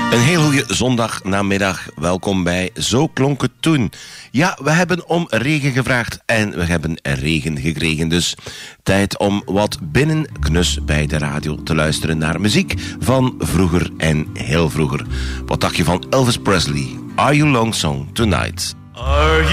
Een heel goede zondagnamiddag. Welkom bij Zo klonk het toen. Ja, we hebben om regen gevraagd en we hebben regen gekregen. Dus tijd om wat binnen knus bij de radio te luisteren naar muziek van vroeger en heel vroeger. Wat dacht je van Elvis Presley? Are You Lonesome Tonight?